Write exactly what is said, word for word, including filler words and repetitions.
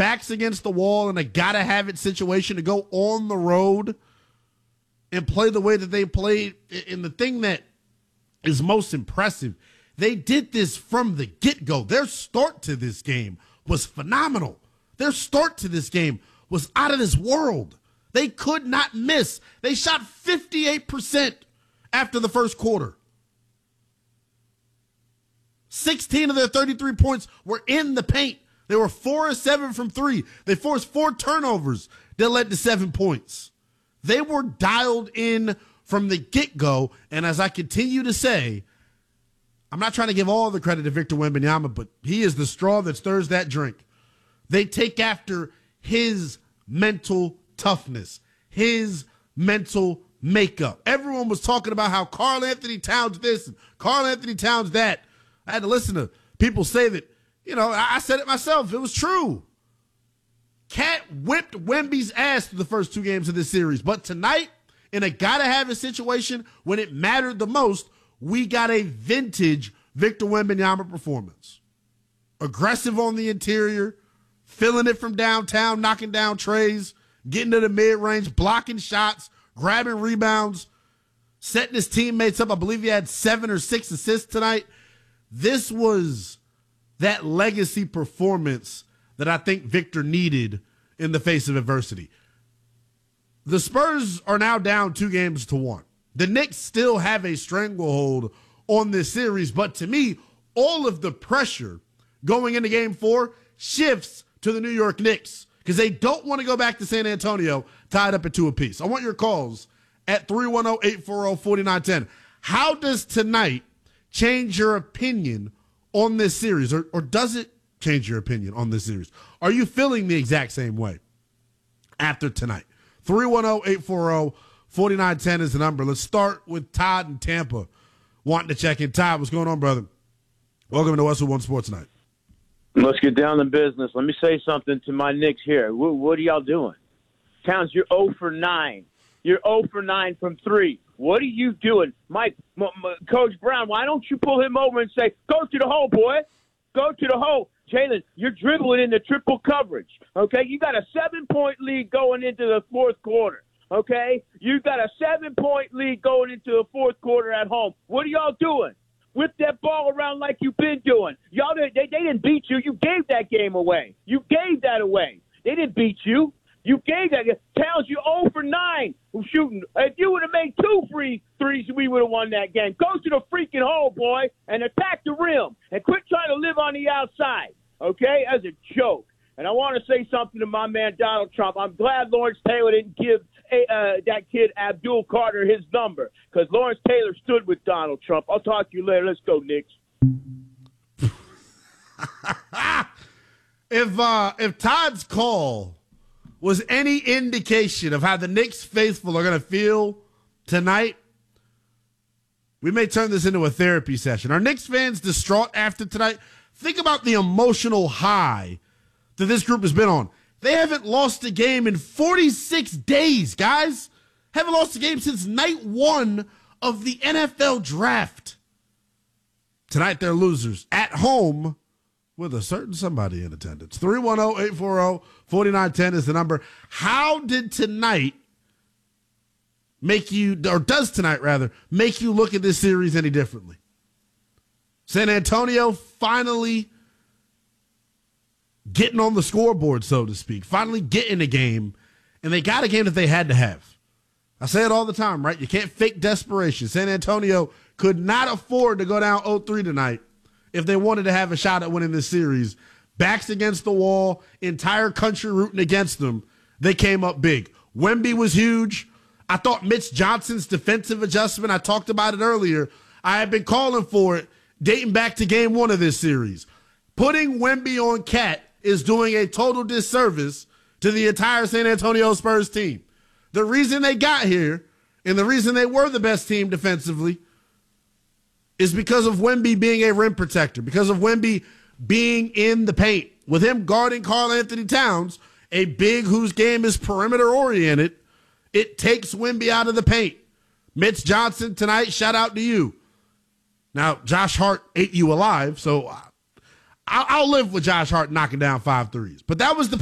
backs against the wall in a gotta-have-it situation to go on the road and play the way that they played. And the thing that is most impressive, they did this from the get-go. Their start to this game was phenomenal. Their start to this game was out of this world. They could not miss. They shot fifty-eight percent after the first quarter. sixteen of their thirty-three points were in the paint. They were four of seven from three. They forced four turnovers that led to seven points. They were dialed in from the get-go, and as I continue to say, I'm not trying to give all the credit to Victor Wembanyama, but he is the straw that stirs that drink. They take after his mental toughness, his mental makeup. Everyone was talking about how Karl Anthony Towns this and Karl Anthony Towns that. I had to listen to people say that, you know, I said it myself. It was true. Cat whipped Wemby's ass through the first two games of this series. But tonight, in a gotta-have-it situation, when it mattered the most, we got a vintage Victor Wembanyama performance. Aggressive on the interior, filling it from downtown, knocking down trays, getting to the mid-range, blocking shots, grabbing rebounds, setting his teammates up. I believe he had seven or six assists tonight. This was that legacy performance that I think Victor needed in the face of adversity. The Spurs are now down two games to one. The Knicks still have a stranglehold on this series, but to me, all of the pressure going into game four shifts to the New York Knicks because they don't want to go back to San Antonio tied up at two apiece. I want your calls at three one zero, eight four zero, four nine one zero. How does tonight change your opinion on this series, or, or does it change your opinion on this series? Are you feeling the exact same way after tonight? three one zero, eight four zero, four nine one zero is the number. Let's start with Todd in Tampa wanting to check in. Todd, what's going on, brother? Welcome to Westwood One Sports Night. Let's get down to business. Let me say something to my Knicks here. What, what are y'all doing? Towns, you're zero for nine. You're zero for nine from three. What are you doing? Mike, M- M- Coach Brown, why don't you pull him over and say, go to the hole, boy. Go to the hole. Jalen, you're dribbling into triple coverage, okay? You got a seven-point lead going into the fourth quarter, okay? You got a seven-point lead going into the fourth quarter at home. What are y'all doing? Whip that ball around like you've been doing. Y'all, they, they didn't beat you. You gave that game away. You gave that away. They didn't beat you. You gave that. Towns, you zero for nine shooting. If you would have made two free threes, we would have won that game. Go to the freaking hole, boy, and attack the rim. And quit trying to live on the outside, okay, as a joke. And I want to say something to my man Donald Trump. I'm glad Lawrence Taylor didn't give uh, that kid Abdul Carter his number because Lawrence Taylor stood with Donald Trump. I'll talk to you later. Let's go, Knicks. if uh, if Todd's call was any indication of how the Knicks faithful are going to feel tonight, we may turn this into a therapy session. Are Knicks fans distraught after tonight? Think about the emotional high that this group has been on. They haven't lost a game in forty-six days, guys. Haven't lost a game since night one of the N F L draft. Tonight they're losers at home with a certain somebody in attendance. three one zero, eight four zero, four nine one zero is the number. How did tonight make you, or does tonight rather, make you look at this series any differently? San Antonio finally getting on the scoreboard, so to speak, finally getting a game, and they got a game that they had to have. I say it all the time, right? You can't fake desperation. San Antonio could not afford to go down oh three tonight if they wanted to have a shot at winning this series. Backs against the wall, entire country rooting against them. They came up big. Wemby was huge. I thought Mitch Johnson's defensive adjustment, I talked about it earlier. I have been calling for it dating back to game one of this series. Putting Wemby on Cat is doing a total disservice to the entire San Antonio Spurs team. The reason they got here and the reason they were the best team defensively is because of Wemby being a rim protector, because of Wemby being in the paint. With him guarding Karl Anthony Towns, a big whose game is perimeter-oriented, it takes Wemby out of the paint. Mitch Johnson tonight, shout out to you. Now, Josh Hart ate you alive, so I'll, I'll live with Josh Hart knocking down five threes. But that was the